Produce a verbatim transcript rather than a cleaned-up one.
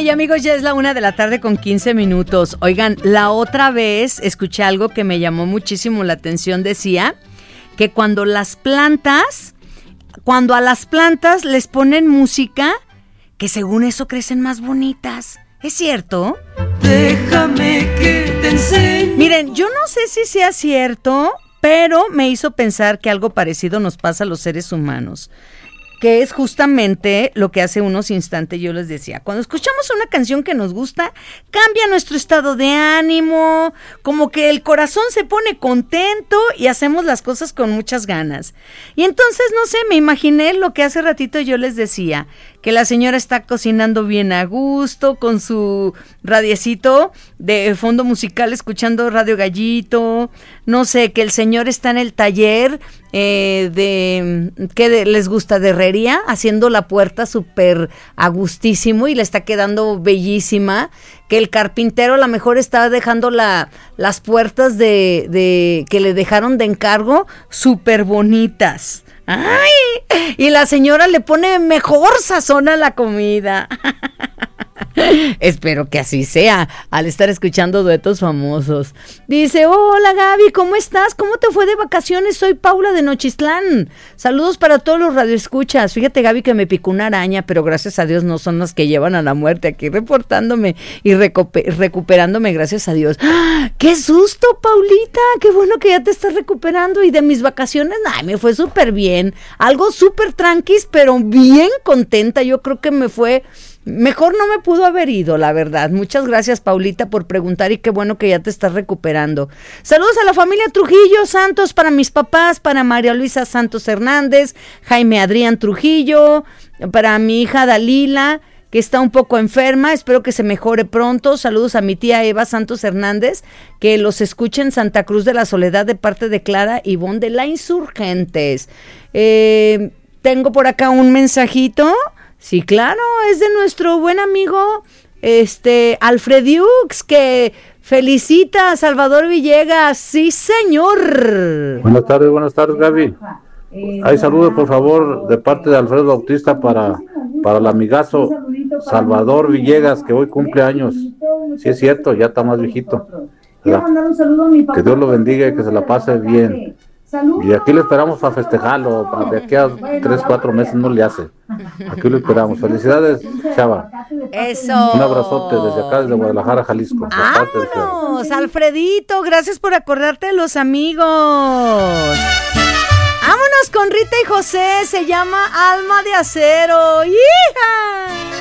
Ay, amigos, ya es la una de la tarde con quince minutos. Oigan, la otra vez escuché algo que me llamó muchísimo la atención. Decía que cuando las plantas, cuando a las plantas les ponen música, que según eso crecen más bonitas. ¿Es cierto? Déjame que te enseñe. Miren, yo no sé si sea cierto, pero me hizo pensar que algo parecido nos pasa a los seres humanos, que es justamente lo que hace unos instantes yo les decía. Cuando escuchamos una canción que nos gusta, cambia nuestro estado de ánimo, como que el corazón se pone contento y hacemos las cosas con muchas ganas. Y entonces, no sé, me imaginé lo que hace ratito yo les decía, que la señora está cocinando bien a gusto, con su radiecito de fondo musical, escuchando Radio Gallito, no sé, que el señor está en el taller eh, de, ¿qué de, les gusta? De herrería, haciendo la puerta súper a gustísimo y le está quedando bellísima, que el carpintero a lo mejor está dejando la, las puertas de, de que le dejaron de encargo súper bonitas. ¡Ay! Y la señora le pone mejor sazón a la comida. Espero que así sea, al estar escuchando duetos famosos. Dice, hola Gaby, ¿cómo estás? ¿Cómo te fue de vacaciones? Soy Paula de Nochistlán. Saludos para todos los radioescuchas. Fíjate, Gaby, que me picó una araña, pero gracias a Dios no son las que llevan a la muerte. Aquí reportándome y recuper- recuperándome, gracias a Dios. ¡Ah! ¡Qué susto, Paulita! ¡Qué bueno que ya te estás recuperando! Y de mis vacaciones, ay, me fue súper bien. Algo súper tranquis, pero bien contenta. Yo creo que me fue... Mejor no me pudo haber ido, la verdad. Muchas gracias, Paulita, por preguntar y qué bueno que ya te estás recuperando. Saludos a la familia Trujillo Santos, para mis papás, para María Luisa Santos Hernández, Jaime Adrián Trujillo, para mi hija Dalila, que está un poco enferma, espero que se mejore pronto. Saludos a mi tía Eva Santos Hernández, que los escucha en Santa Cruz de la Soledad de parte de Clara Ivonne de la Insurgentes. Eh, tengo por acá un mensajito. Sí, claro, es de nuestro buen amigo este Alfrediux, que felicita a Salvador Villegas. Sí, señor. Buenas tardes, buenas tardes, Gaby. Hay saludos, por favor, de parte de Alfredo Bautista para, para el amigazo Salvador Villegas, que hoy cumple años. Sí, es cierto, ya está más viejito, ¿verdad? Que Dios lo bendiga y que se la pase bien. Y aquí lo esperamos a festejarlo. De aquí a tres, cuatro meses no le hace. Aquí lo esperamos. Felicidades, Chava. Eso. Un abrazote desde acá, desde Guadalajara, Jalisco. ¡Vámonos, Alfredito! Gracias por acordarte de los amigos. Vámonos con Rita y José. Se llama Alma de Acero. ¡Hija!